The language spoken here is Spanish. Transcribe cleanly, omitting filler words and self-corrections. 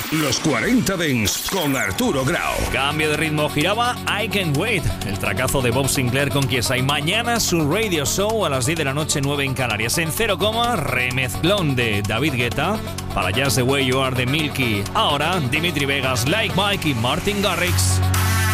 Los 40 Dents con Arturo Grau. Cambio de ritmo, giraba I Can't Wait, el tracazo de Bob Sinclair con Kiesa. Y mañana su radio show a las 10 de la noche, 9 en Canarias. En 0, remezclón de David Guetta para Just the Way You Are de Milky. Ahora Dimitri Vegas, Like Mike y Martin Garrix.